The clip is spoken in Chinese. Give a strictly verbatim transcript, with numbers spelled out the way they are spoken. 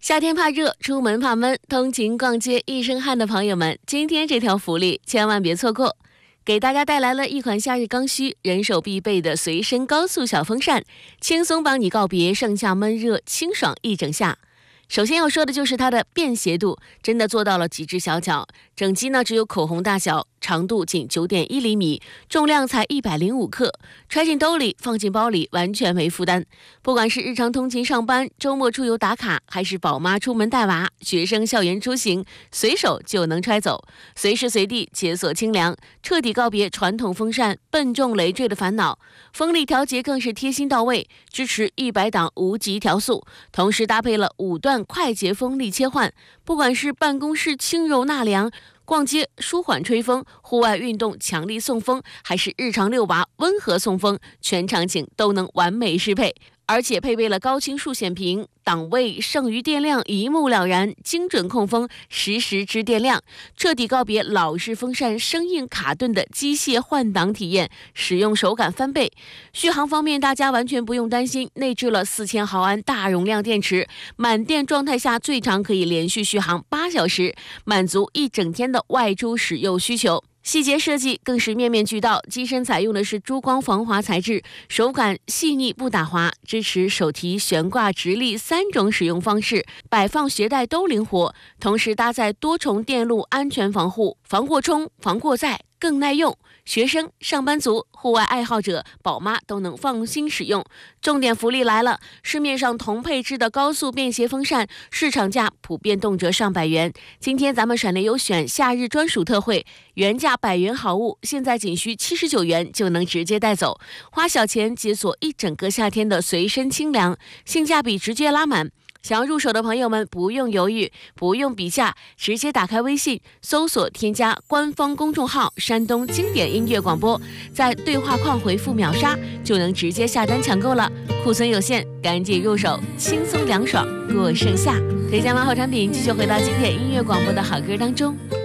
夏天怕热，出门怕闷，通勤逛街一身汗的朋友们，今天这条福利千万别错过。给大家带来了一款夏日刚需、人手必备的随身高速小风扇，轻松帮你告别盛夏闷热，清爽一整夏。首先要说的就是它的便携度，真的做到了极致小巧。整机呢只有口红大小，长度仅 九点一厘米，重量才一百零五克，揣进兜里放进包里完全没负担。不管是日常通勤上班、周末出游打卡，还是宝妈出门带娃、学生校园出行，随手就能揣走，随时随地解锁清凉，彻底告别传统风扇笨重累赘的烦恼。风力调节更是贴心到位，支持一百档无级调速，同时搭配了五段快捷风力切换，不管是办公室轻柔纳凉，逛街舒缓吹风，户外运动强力送风，还是日常遛娃温和送风，全场景都能完美适配。而且配备了高清数显屏，档位、剩余电量一目了然，精准控风，实时知电量，彻底告别老式风扇生硬卡顿的机械换挡体验，使用手感翻倍。续航方面，大家完全不用担心，内置了四千毫安大容量电池，满电状态下最长可以连续续航八小时，满足一整天的外出使用需求。细节设计更是面面俱到，机身采用的是珠光防滑材质，手感细腻不打滑，支持手提、悬挂、直立三种使用方式，摆放携带都灵活，同时搭载多重电路安全防护，防过冲、防过载，更耐用。学生、上班族、户外爱好者、宝妈都能放心使用。重点福利来了，市面上同配置的高速便携风扇，市场价普遍动辄上百元。今天咱们闪雷优选夏日专属特惠，原价百元好物，现在仅需七十九元就能直接带走，花小钱解锁一整个夏天的随身清凉，性价比直接拉满。想要入手的朋友们不用犹豫，不用比价，直接打开微信搜索添加官方公众号山东经典音乐广播，在对话框回复秒杀就能直接下单抢购了。库存有限，赶紧入手，轻松凉爽过盛夏。推荐完好产品，继续回到经典音乐广播的好歌当中。